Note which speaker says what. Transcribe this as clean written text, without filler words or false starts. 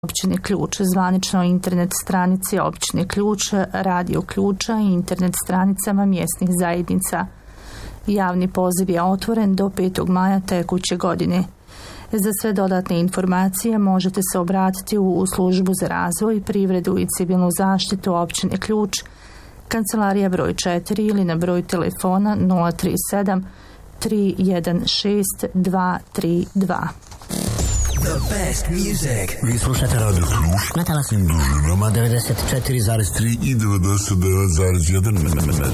Speaker 1: Općine Ključ, zvaničnoj internet stranici Općine Ključ, Radio Ključa i internet stranicama mjesnih zajednica. Javni poziv je otvoren do 5. maja tekuće godine. Za sve dodatne informacije možete se obratiti u Službu za razvoj, privredu i civilnu zaštitu Općine Ključ, kancelarija broj 4 ili na broj telefona 037 316 232.
Speaker 2: The best music. Vi slušate Radio Ključ na talasnim dužinama 94,3 i 99,1.